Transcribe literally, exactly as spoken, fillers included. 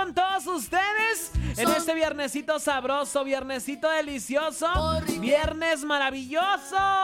con todos ustedes en este viernesito sabroso, viernesito delicioso, viernes maravilloso.